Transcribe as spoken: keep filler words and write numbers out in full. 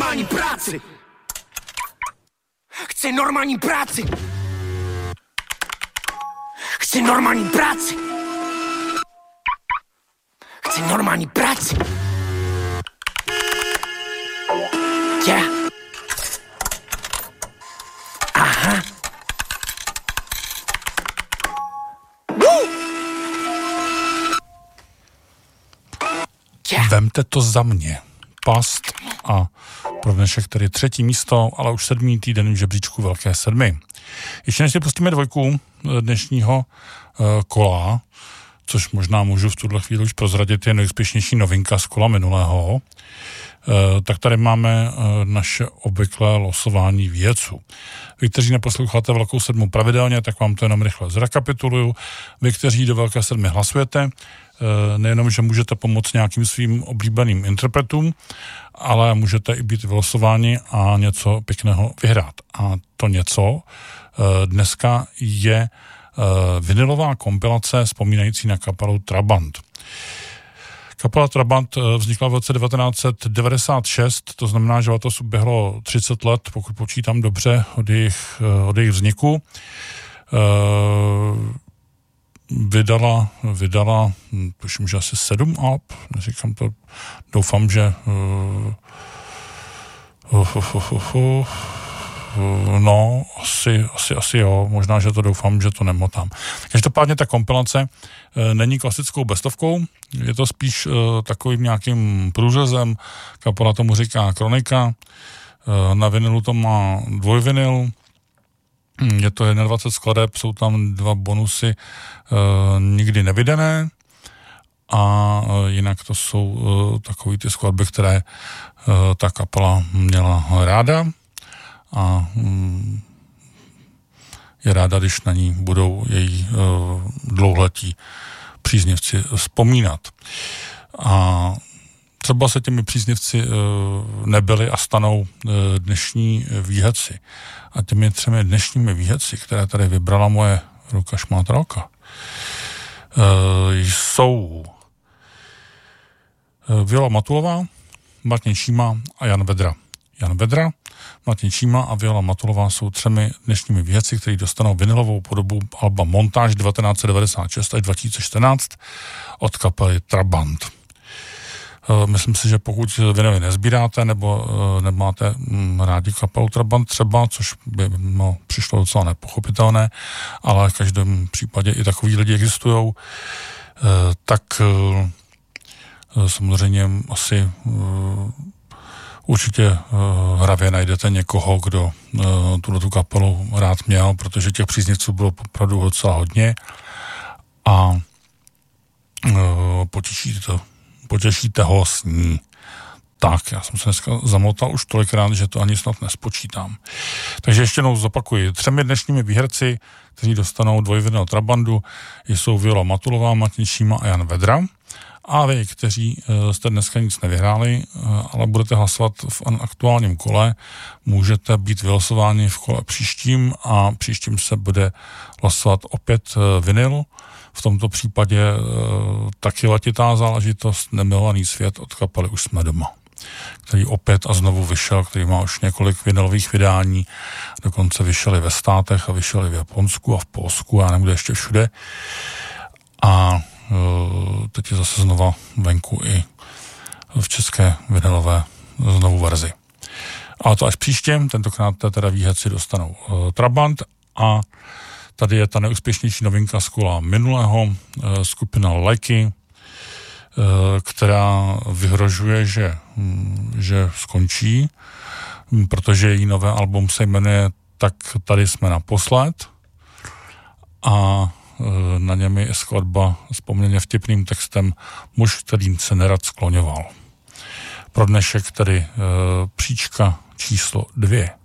normální práci. Chci normální práci. Chci normální práci. Chci normální práci. Yeah. Aha. Woo. Yeah. Vemte to za mě. Past a pro dnešek tedy třetí místo, ale už sedmý týden v žebříčku Velké sedmi. Ještě než si pustíme dvojku dnešního uh, kola, což možná můžu v tuhle chvíli už prozradit, je nejúspěšnější novinka z kola minulého, uh, tak tady máme uh, naše obvyklé losování výherců. Vy, kteří neposloucháte Velkou sedmu pravidelně, tak vám to jenom rychle zrekapituluju. Vy, kteří do Velké sedmi hlasujete, nejenom, že můžete pomoct nějakým svým oblíbeným interpretům, ale můžete i být vylosováni a něco pěkného vyhrát. A to něco dneska je vinylová kompilace vzpomínající na kapelu Trabant. Kapela Trabant vznikla v roce devatenáct set devadesát šest, to znamená, že letos uběhlo třicet let, pokud počítám dobře, od jejich, od jejich vzniku. Vydala, vydala, tuším, že asi sedm alb, neříkám to, doufám, že uh, uh, uh, uh, uh, no, asi, asi, asi jo, možná, že to doufám, že to nemotám. Každopádně ta kompilace uh, není klasickou bestovkou, je to spíš uh, takovým nějakým průřezem, kapela tomu říká kronika, uh, na vinilu to má dvojvinyl, je to dvacet jedna skladeb, jsou tam dva bonusy e, nikdy nevydané a e, jinak to jsou e, takový ty skladby, které e, ta kapela měla ráda a mm, je ráda, když na ní budou její e, dlouholetí příznivci vzpomínat. A třeba se těmi příznivci e, nebyli a stanou e, dnešní výherci. A těmi třemi dnešními výherci, které tady vybrala moje ruka šmátralka, e, jsou Viola Matulová, Martin Šíma a Jan Vedra. Jan Vedra, Martin Šíma a Viola Matulová jsou třemi dnešními výherci, kteří dostanou vinylovou podobu alba Montáž devatenáct set devadesát šest až dva tisíce čtrnáct od kapely Trabant. Myslím si, že pokud vinily nezbíráte nebo nemáte rádi kapelu Trabant třeba, což by no, přišlo docela nepochopitelné, ale v každém případě i takový lidi existují, tak samozřejmě asi určitě hravě najdete někoho, kdo tuto kapelu rád měl, protože těch příznivců bylo opravdu docela hodně a potěší to potěšíte ho s ní. Tak, já jsem se dneska zamotal už tolikrát, že to ani snad nespočítám. Takže ještě jednou zopakuji. Třemi dnešními výherci, kteří dostanou dvojvinyl Trabantu, jsou Viola Matulová, Martin Šíma a Jan Vedra. A vy, kteří jste dneska nic nevyhráli, ale budete hlasovat v aktuálním kole, můžete být vylosováni v kole příštím a příštím se bude hlasovat opět vinyl. V tomto případě e, taky letitá záležitost Nemilovaný svět od kapely Už jsme doma, který opět a znovu vyšel, který má už několik vinylových vydání, dokonce vyšely ve Státech a vyšely v Japonsku a v Polsku a nevím, kde ještě všude. A e, teď je zase znova venku i v české vinylové znovu verzi. Ale to až příště, tentokrát teda výherci dostanou e, Trabant a tady je ta nejúspěšnější novinka z kola minulého, skupina Leky, která vyhrožuje, že, že skončí, protože její nové album se jmenuje Tak tady jsme naposled a na něm je skladba s poměrně vtipným textem Muž, který se nerad skloňoval. Pro dnešek tedy příčka číslo dvě.